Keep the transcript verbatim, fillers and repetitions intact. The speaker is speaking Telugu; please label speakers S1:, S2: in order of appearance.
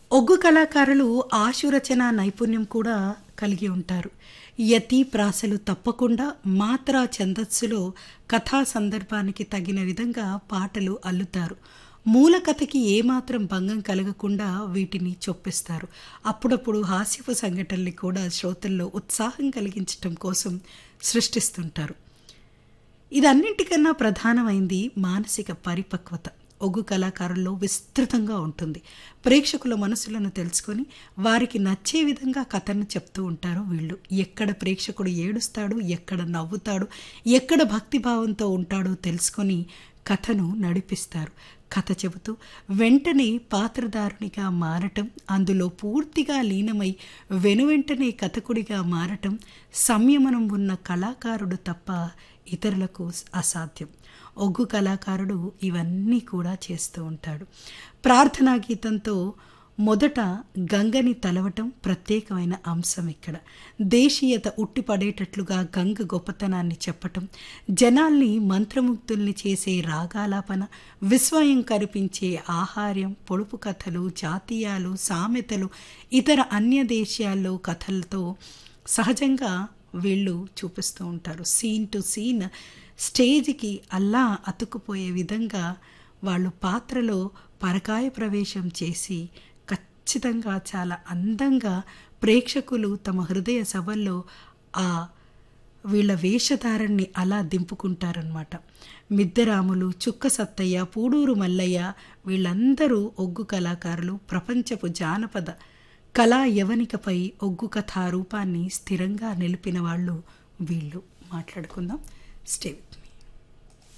S1: ఒగ్గు కళాకారులు ఆశురచన నైపుణ్యం కూడా కలిగి ఉంటారు. యతి ప్రాసలు తప్పకుండా మాత్రా ఛందస్సులో కథా సందర్భానికి తగిన విధంగా పాటలు అల్లుతారు. మూల కథకి ఏమాత్రం భంగం కలగకుండా వీటిని చొప్పిస్తారు. అప్పుడప్పుడు హాస్యపు సంఘటనల్ని కూడా శ్రోతల్లో ఉత్సాహం కలిగించటం కోసం సృష్టిస్తుంటారు. ఇదన్నింటికన్నా ప్రధానమైంది మానసిక పరిపక్వత. ఒగ్గు కళాకారుల్లో విస్తృతంగా ఉంటుంది. ప్రేక్షకుల మనసులను తెలుసుకొని వారికి నచ్చే విధంగా కథను చెప్తూ ఉంటారు వీళ్ళు. ఎక్కడ ప్రేక్షకుడు ఏడుస్తాడు, ఎక్కడ నవ్వుతాడు, ఎక్కడ భక్తిభావంతో ఉంటాడో తెలుసుకొని కథను నడిపిస్తారు. కథ చెబుతూ వెంటనే పాత్రధారునిగా మారటం, అందులో పూర్తిగా లీనమై వెనువెంటనే కథకుడిగా మారటం సంయమనం ఉన్న కళాకారుడు తప్ప ఇతరులకు అసాధ్యం. ఒగ్గు కళాకారుడు ఇవన్నీ కూడా చేస్తూ ఉంటాడు. ప్రార్థనా గీతంతో మొదట గంగని తలవటం ప్రత్యేకమైన అంశం. ఇక్కడ దేశీయత ఉట్టిపడేటట్లుగా గంగ గొప్పతనాన్ని చెప్పటం, జనాల్ని మంత్రముగ్ధుల్ని చేసే రాగాలాపన, విస్మయం కనిపించే ఆహార్యం, పొడుపు కథలు, జాతీయాలు, సామెతలు, ఇతర అన్య దేశాల్లో కథలతో సహజంగా వీళ్ళు చూపిస్తూ ఉంటారు. సీన్ టు సీన్ స్టేజ్కి అల్లా అతుక్కుపోయే విధంగా వాళ్ళు పాత్రలో పరకాయ ప్రవేశం చేసి ఖచ్చితంగా చాలా అందంగా ప్రేక్షకులు తమ హృదయ సభల్లో ఆ వీళ్ళ వేషధారణని అలా దింపుకుంటారనమాట. మిద్దరాములు, చుక్క సత్తయ్య, పూడూరు మల్లయ్య వీళ్ళందరూ ఒగ్గు కళాకారులు. ప్రపంచపు జానపద కళా యవనికపై ఒగ్గు కథా రూపాన్ని స్థిరంగా నిలిపిన వాళ్ళు వీళ్ళు. మాట్లాడుకుందాం. Stay with me.